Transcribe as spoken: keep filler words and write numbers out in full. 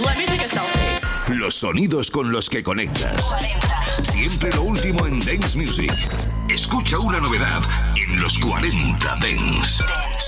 Let me take a selfie. Los sonidos con los que conectas. cuarenta. Siempre lo último en Dance Music. Escucha una novedad en los cuarenta Dance. Dance.